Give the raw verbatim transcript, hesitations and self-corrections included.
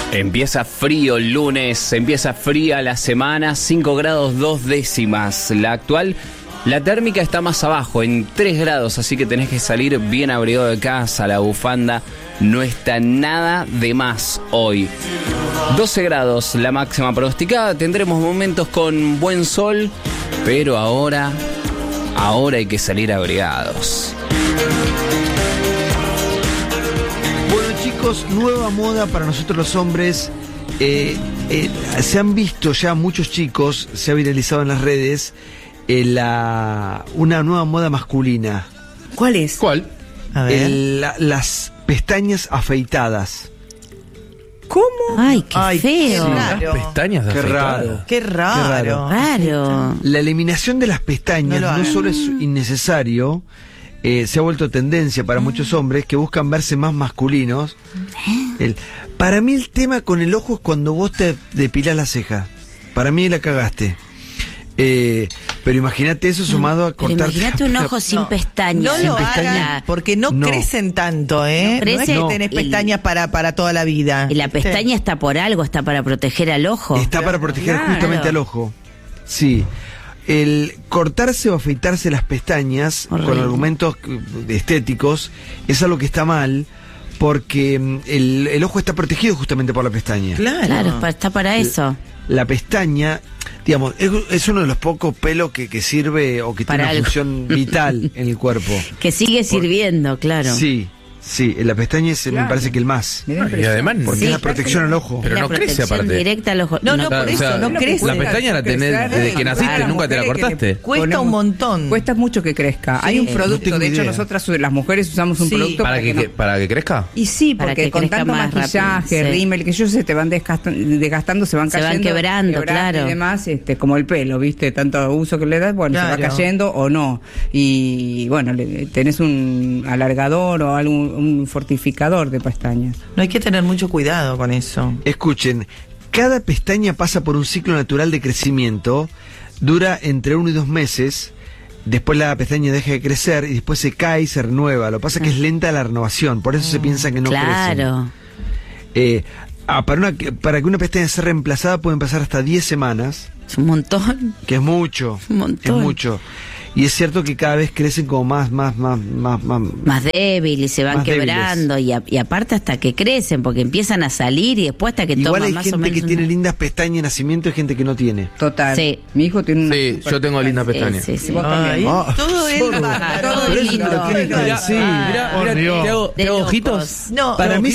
Empieza frío el lunes, empieza fría la semana, cinco grados dos décimas. La actual, la térmica está más abajo, en tres grados, así que tenés que salir bien abrigado de casa. La bufanda no está nada de más hoy. doce grados la máxima pronosticada, tendremos momentos con buen sol, pero ahora, ahora hay que salir abrigados. Chicos, nueva moda para nosotros los hombres. Eh, eh, se han visto ya muchos chicos, se ha viralizado en las redes, eh, la, una nueva moda masculina. ¿Cuál es? ¿Cuál? A ver. El, la, las pestañas afeitadas. ¿Cómo? Ay, qué Ay, feo. qué raro. Pestañas de Qué afeitar. raro. Qué raro. Raro. La eliminación de las pestañas No lo no, hagan. solo es innecesario, eh, se ha vuelto tendencia para muchos hombres que buscan verse más masculinos. El, para mí el tema con el ojo es cuando vos te depilás la ceja. Para mí la cagaste. Eh, pero imagínate eso sumado a Pero cortarte. imagínate un ojo sin No. pestañas. No Sin lo pestañas. hagan porque no, No. crecen tanto, ¿eh? No crece, no es que no. tenés Y- pestañas para, para toda la vida. Y la ¿Viste? pestaña está por algo, está para proteger al ojo. Está para proteger Claro. justamente al ojo. Sí. El cortarse o afeitarse las pestañas Horrible. con argumentos estéticos es algo que está mal porque mm, el, el ojo está protegido justamente por la pestaña. Claro. Claro, pa- está para eso. La pestaña, digamos, es, es uno de los pocos pelos que, que sirve o que Para tiene una algo. función vital en el cuerpo. Que sigue sirviendo, claro. Sí, sí, la pestaña es, me parece que el más. Y además, Porque Sí. es la protección al ojo. Pero La no crece protección aparte. directa al ojo. No, no, por O eso, sea, no crece. La pestaña la tenés desde que naciste, Claro, nunca te la mujeres que le cortaste. Cuesta ponemos- un montón. Cuesta mucho que crezca. Hay un no producto, tengo de hecho idea. nosotras las mujeres usamos un Sí. producto ¿Para que, no- que- para que crezca? Y sí, Para porque que con crezca tanto más maquillaje, rápido, sí. rímel, que ellos se te van desgastando, desgastando se van Se van cayendo. quebrando, claro. Y demás, este, como el pelo, ¿viste? Tanto uso que le das, bueno, se Claro. va cayendo o no. Y bueno, le- tenés un alargador o algún un fortificador de pestañas. No hay que tener mucho cuidado con eso. Escuchen, cada pestaña pasa por un ciclo natural de crecimiento, dura entre uno y dos meses, después la pestaña deja de crecer y después se cae y se renueva. Lo que pasa es que es lenta la renovación, por eso se piensa que no crecen. Claro. Eh, ah, para, una, para que una pestaña sea reemplazada pueden pasar hasta diez semanas, Es un montón. que es mucho, Un montón. es mucho. Y es cierto que cada vez crecen como más, más, más, más, más. Más débil y se van Más quebrando. Y, a- y aparte hasta que crecen, porque empiezan a salir y después hasta que Igual toman hay más o gente menos. que una- tiene lindas pestañas de nacimiento y gente que no tiene. Total. Sí. Mi hijo tiene una. Sí, super- yo tengo linda pestaña. Sí, sí, sí. Vos también. Ay, Ah, todo es solo. bárbaro. Todo Pero eso lindo. me lo tienen que Mirá, decir. mirá, mirá, Por Dios. te hago, De te hago locos. ojitos. No, Para mí